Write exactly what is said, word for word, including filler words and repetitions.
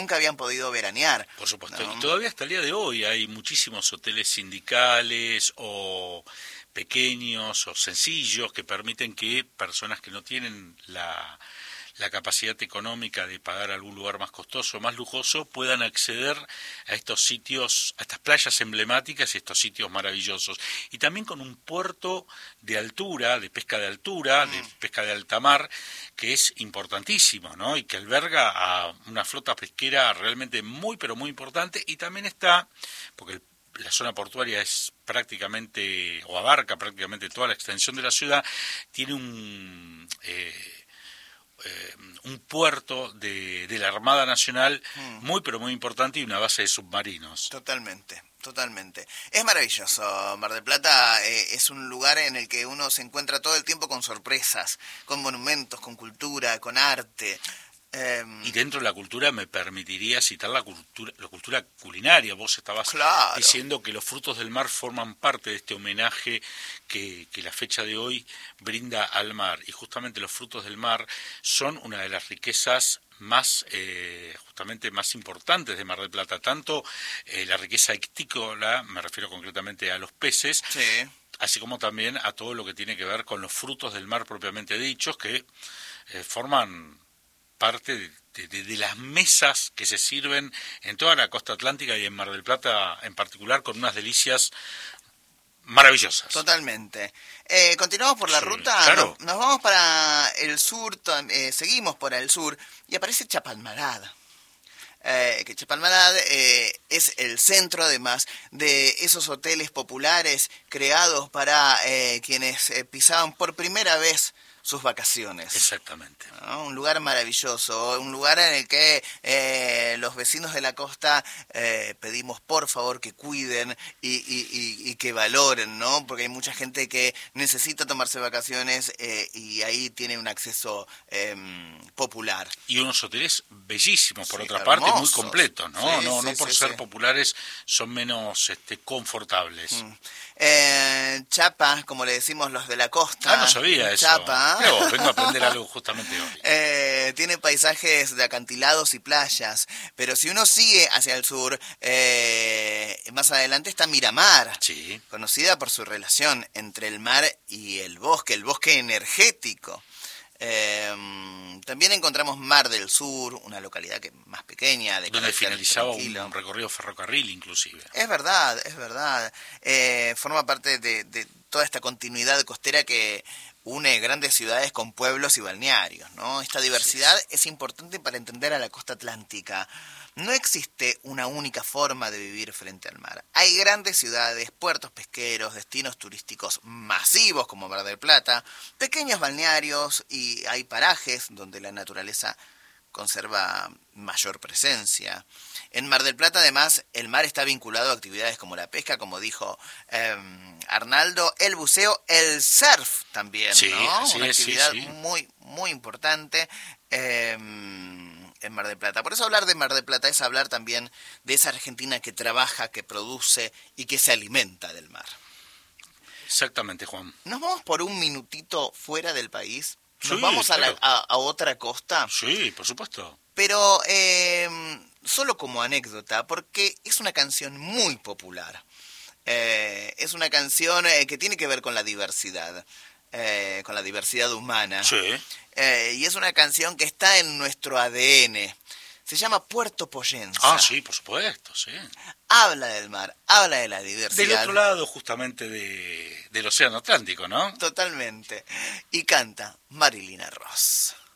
nunca habían podido veranear. Por supuesto, ¿no? y todavía hasta el día de hoy hay muchísimos hoteles sindicales o pequeños o sencillos que permiten que personas que no tienen la, la capacidad económica de pagar algún lugar más costoso, más lujoso, puedan acceder a estos sitios, a estas playas emblemáticas y estos sitios maravillosos. Y también con un puerto de altura, de pesca de altura, mm. de pesca de alta mar, que es importantísimo, ¿no? Y que alberga a una flota pesquera realmente muy, pero muy importante. Y también está, porque el la zona portuaria es prácticamente, o abarca prácticamente toda la extensión de la ciudad, tiene un eh, eh, un puerto de, de la Armada Nacional mm. muy pero muy importante y una base de submarinos. Totalmente, totalmente. Es maravilloso. Mar del Plata eh, es un lugar en el que uno se encuentra todo el tiempo con sorpresas, con monumentos, con cultura, con arte. Um, y dentro de la cultura me permitiría citar la cultura, la cultura culinaria. Vos estabas claro. diciendo que los frutos del mar forman parte de este homenaje que, que la fecha de hoy brinda al mar. Y justamente los frutos del mar son una de las riquezas más eh, justamente más importantes de Mar del Plata. Tanto eh, la riqueza ictícola, me refiero concretamente a los peces, sí. así como también a todo lo que tiene que ver con los frutos del mar propiamente dichos, que eh, forman parte de, de, de las mesas que se sirven en toda la costa atlántica y en Mar del Plata en particular, con unas delicias maravillosas. Totalmente. Eh, continuamos por la sí, ruta, claro. nos, nos vamos para el sur, eh, seguimos por el sur y aparece Chapalmalad. Eh, que Chapalmalad eh, es el centro además de esos hoteles populares creados para eh, quienes eh, pisaban por primera vez sus vacaciones. Exactamente. ¿No? Un lugar maravilloso, un lugar en el que eh, los vecinos de la costa eh, pedimos por favor que cuiden y, y, y, y que valoren, ¿no? Porque hay mucha gente que necesita tomarse vacaciones eh, y ahí tiene un acceso eh, popular. Y unos hoteles bellísimos, por sí, otra hermosos. parte, muy completos, ¿no? Sí, no, sí, no por sí, ser sí. populares son menos este, confortables. Mm. Eh, Chapa, como le decimos los de la costa. Ah, no sabía eso. Chapa. Pero vengo a aprender algo justamente hoy. Eh, tiene paisajes de acantilados y playas, pero si uno sigue hacia el sur, eh, más adelante está Miramar, sí. conocida por su relación entre el mar y el bosque, el bosque energético. Eh, también encontramos Mar del Sur, una localidad que más pequeña, de donde finalizaba tranquilo. un recorrido ferrocarril inclusive. Es verdad, es verdad. Eh, forma parte de, de toda esta continuidad costera que une grandes ciudades con pueblos y balnearios, ¿no? Esta diversidad sí. es importante para entender a la costa atlántica. No existe una única forma de vivir frente al mar. Hay grandes ciudades, puertos pesqueros, destinos turísticos masivos como Mar del Plata, pequeños balnearios y hay parajes donde la naturaleza conserva mayor presencia. En Mar del Plata, además, el mar está vinculado a actividades como la pesca, como dijo eh, Arnaldo, el buceo, el surf también, sí, ¿no? Sí, una actividad sí, sí. muy, muy importante eh, en Mar del Plata. Por eso hablar de Mar del Plata es hablar también de esa Argentina que trabaja, que produce y que se alimenta del mar. Exactamente, Juan. Nos vamos por un minutito fuera del país. Nos sí, vamos a, claro. la, a, a otra costa. Sí, por supuesto. Pero eh, solo como anécdota, porque es una canción muy popular. Eh, es una canción eh, que tiene que ver con la diversidad, eh, con la diversidad humana. Sí. Eh, y es una canción que está en nuestro A D N. Se llama Puerto Poyensa. Ah, sí, por supuesto, sí. Habla del mar, habla de la diversidad. Del otro lado, justamente, de, del Océano Atlántico, ¿no? Totalmente. Y canta Marilina Ross.